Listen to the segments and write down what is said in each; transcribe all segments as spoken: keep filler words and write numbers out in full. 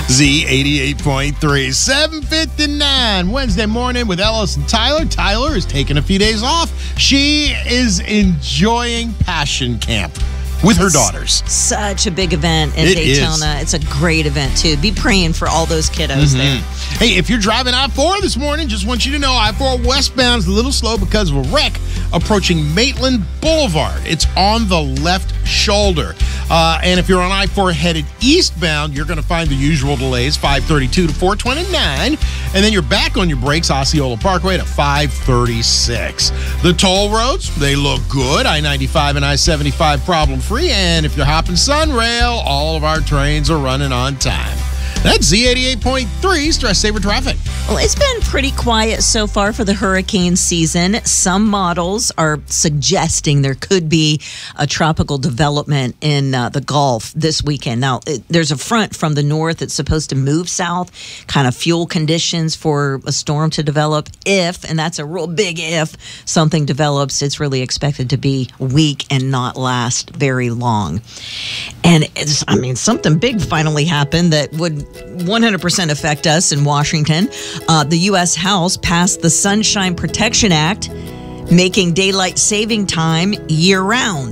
Z eighty-eight point three, seven fifty-nine, Wednesday morning with Ellis and Tyler. Tyler is taking a few days off. She is enjoying Passion Camp with her daughters. Such a big event in It Daytona. is. It's a great event, too. Be praying for all those kiddos Mm-hmm. there. Hey, if you're driving I four this morning, just want you to know I four westbound is a little slow because of a wreck approaching Maitland Boulevard. It's on the left shoulder. Uh, and if you're on I four headed eastbound, you're going to find the usual delays, five thirty-two to four twenty-nine. And then you're back on your brakes, Osceola Parkway to five thirty-six. The toll roads, they look good. I ninety-five and I seventy-five problem-free. And if you're hopping Sunrail, all of our trains are running on time. That's Z eighty-eight point three, Stress Saver Traffic. Well, it's been pretty quiet so far for the hurricane season. Some models are suggesting there could be a tropical development in uh, the Gulf this weekend. Now, it, there's a front from the north that's supposed to move south, kind of fuel conditions for a storm to develop. If, and that's a real big if, something develops, it's really expected to be weak and not last very long. And it's, I mean, something big finally happened that would one hundred percent affect us in Washington. Uh, the U S House passed the Sunshine Protection Act, making daylight saving time year-round.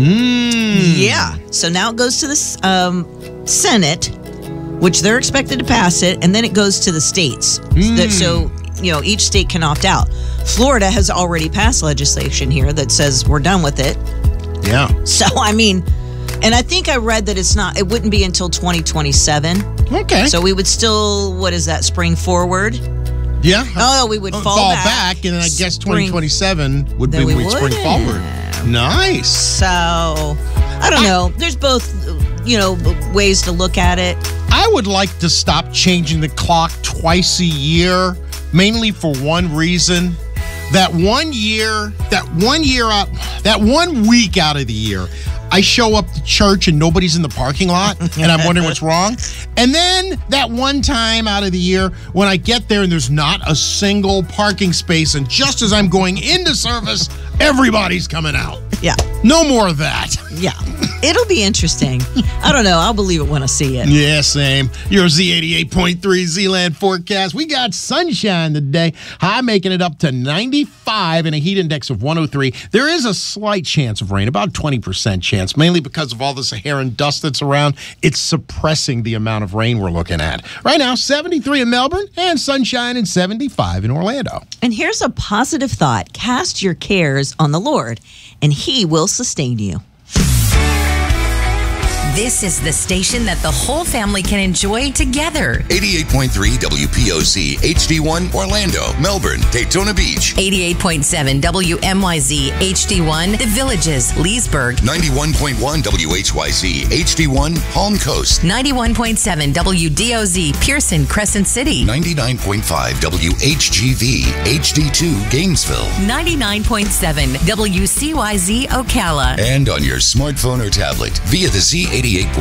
Mm. Yeah. So now it goes to the um, Senate, which they're expected to pass it, and then it goes to the states. Mm. So, you know, each state can opt out. Florida has already passed legislation here that says we're done with it. Yeah. So, I mean, and I think I read that it's not, it wouldn't be until twenty twenty-seven. Okay. So we would still, what is that, spring forward? Yeah. Oh, we would Uh, fall, fall back. back, and then I guess Spring. twenty twenty-seven would Then be we we spring would. forward. Nice. So, I don't know. There's both, you know, ways to look at it. I would like to stop changing the clock twice a year, mainly for one reason. That one year, that one year out, that one week out of the year, I show up to church and nobody's in the parking lot, and I'm wondering what's wrong. And then that one time out of the year when I get there and there's not a single parking space, and just as I'm going into service, everybody's coming out. Yeah. No more of that. Yeah. It'll be interesting. I don't know. I'll believe it when I see it. Yeah, same. Your Z eighty-eight point three Z-Land forecast. We got sunshine today. High making it up to ninety-five and a heat index of one oh three. There is a slight chance of rain, about twenty percent chance, mainly because of all the Saharan dust that's around. It's suppressing the amount of rain we're looking at. Right now, seventy-three in Melbourne and sunshine and seventy-five in Orlando. And here's a positive thought. Cast your cares on the Lord, and He will sustain you. This is the station that the whole family can enjoy together. eighty-eight point three W P O C, H D one, Orlando, Melbourne, Daytona Beach. eighty-eight point seven W M Y Z, H D one, The Villages, Leesburg. ninety-one point one W H Y Z, H D one, Palm Coast. ninety-one point seven W D O Z, Pearson, Crescent City. ninety-nine point five W H G V, H D two, Gainesville. ninety-nine point seven W C Y Z, Ocala. And on your smartphone or tablet via the Z eighty-eight point three